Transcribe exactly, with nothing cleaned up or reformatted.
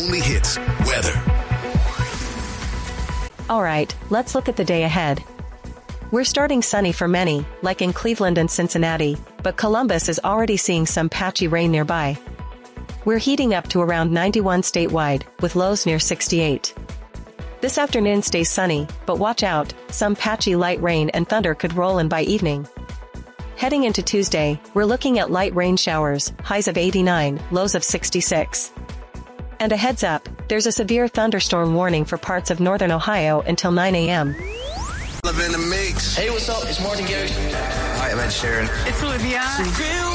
only hits, weather. All right, let's look at the day ahead. We're starting sunny for many, like in Cleveland and Cincinnati, but Columbus is already seeing some patchy rain nearby. We're heating up to around ninety-one statewide, with lows near sixty-eight. This afternoon stays sunny, but watch out, some patchy light rain and thunder could roll in by evening. Heading into Tuesday, we're looking at light rain showers, highs of eighty-nine, lows of sixty-six. And a heads up, there's a severe thunderstorm warning for parts of northern Ohio until nine a.m. Love in the mix. Hey, what's up? It's Martin Garrix. Hi, I'm Ed Sheeran. It's Olivia.